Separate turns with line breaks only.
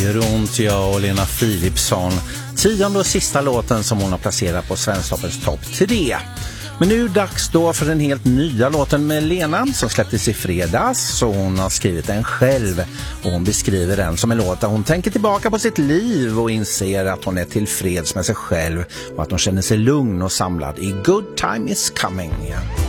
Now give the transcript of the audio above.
Runt jag och Lena Philipsson, 10:e och sista låten som hon har placerat på Svensktoppens topp 3. Men nu är det dags då för den helt nya låten med Lena som släpptes i fredags. Så hon har skrivit den själv och hon beskriver den som en låt där hon tänker tillbaka på sitt liv och inser att hon är tillfreds med sig själv och att hon känner sig lugn och samlad i Good Time Is Coming.